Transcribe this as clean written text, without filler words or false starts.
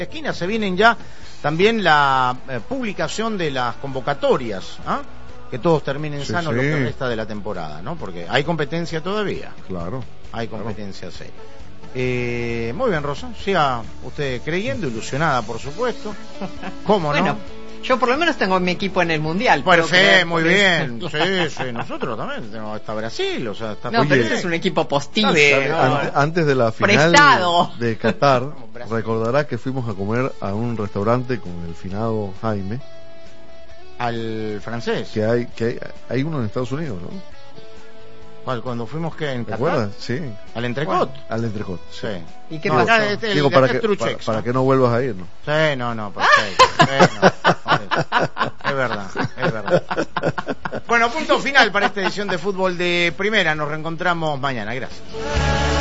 Esquina se vienen ya también la publicación de las convocatorias, ¿ah? Que todos terminen sanos lo que resta de la temporada, ¿no? Porque hay competencia todavía. Claro. Hay competencia seria. Muy bien, Rosa. Siga usted creyendo, ilusionada, por supuesto. ¿Cómo bueno, no? Yo por lo menos tengo mi equipo en el Mundial. Perfecto, muy bien. Sí, nosotros también tenemos hasta Brasil, o sea, está. No, pero ese es un equipo postizo. Antes de la final prestado de Qatar, recordará que fuimos a comer a un restaurante con el finado Jaime. Al francés. Que hay uno en Estados Unidos, ¿no? ¿Cuál? Cuando fuimos que en ¿Te Qatar? acuerdas? Sí. ¿Al Entrecot? Al Entrecot, sí. ¿Y qué pasó? Digo, para que no vuelvas a ir, ¿no? Sí, no, perfecto. Es verdad. Bueno, punto final para esta edición de Fútbol de Primera. Nos reencontramos mañana. Gracias.